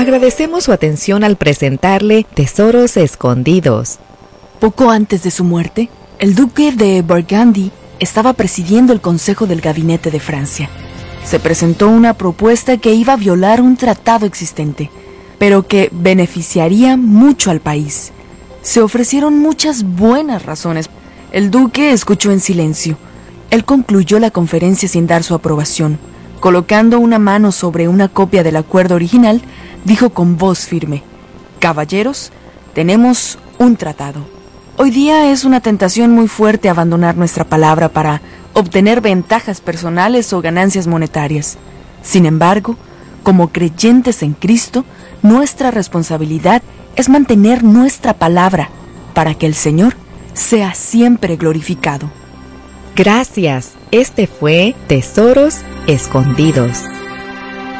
Agradecemos su atención al presentarle Tesoros Escondidos. Poco antes de su muerte, el duque de Burgundy estaba presidiendo el Consejo del Gabinete de Francia. Se presentó una propuesta que iba a violar un tratado existente, pero que beneficiaría mucho al país. Se ofrecieron muchas buenas razones. El duque escuchó en silencio. Él concluyó la conferencia sin dar su aprobación. Colocando una mano sobre una copia del acuerdo original, dijo con voz firme: «Caballeros, tenemos un tratado. Hoy día es una tentación muy fuerte abandonar nuestra palabra para obtener ventajas personales o ganancias monetarias. Sin embargo, como creyentes en Cristo, nuestra responsabilidad es mantener nuestra palabra para que el Señor sea siempre glorificado». Gracias. Este fue Tesoros Escondidos.